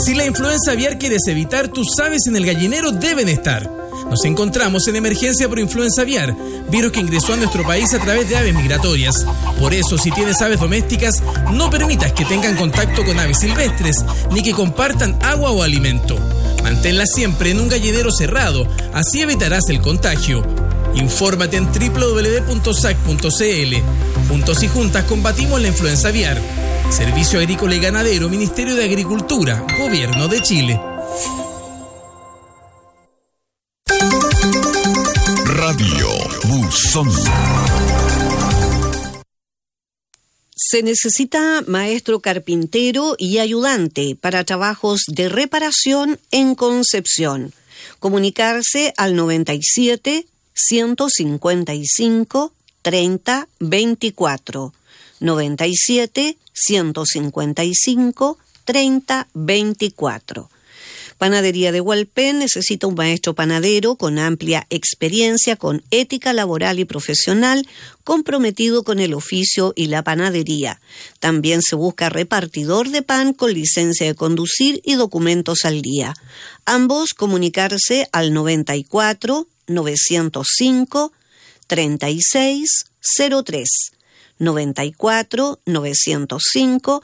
Si la influenza aviar quieres evitar, tus aves en el gallinero deben estar. Nos encontramos en emergencia por influenza aviar, virus que ingresó a nuestro país a través de aves migratorias. Por eso, si tienes aves domésticas, no permitas que tengan contacto con aves silvestres, ni que compartan agua o alimento. Manténlas siempre en un gallinero cerrado, así evitarás el contagio. Infórmate en www.sac.cl. Juntos y juntas combatimos la influenza aviar. Servicio Agrícola y Ganadero, Ministerio de Agricultura, Gobierno de Chile. Radio Buzón. Se necesita maestro carpintero y ayudante para trabajos de reparación en Concepción. Comunicarse al 97 155 30 24. 97 155 30 24. Panadería de Hualpén necesita un maestro panadero con amplia experiencia, con ética laboral y profesional, comprometido con el oficio y la panadería. También se busca repartidor de pan con licencia de conducir y documentos al día. Ambos comunicarse al 94 905 3603. 94 905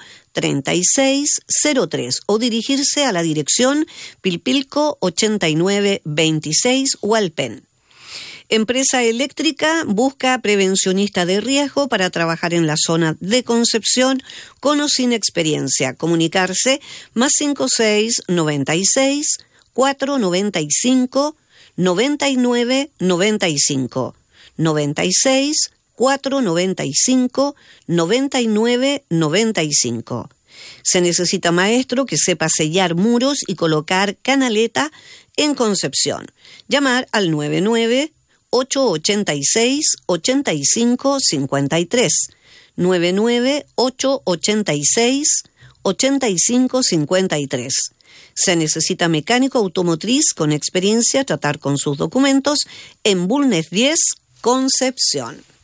3603 o dirigirse a la dirección Pilpilco 8926 Hualpén. Empresa Eléctrica busca prevencionista de riesgo para trabajar en la zona de Concepción con o sin experiencia. Comunicarse más 56 96 495 99 95 96 495 99 95. Se necesita maestro que sepa sellar muros y colocar canaleta en Concepción. Llamar al 99 886 85 53. 99 886 85 53. Se necesita mecánico automotriz con experiencia, tratar con sus documentos en Bulnes 10, Concepción.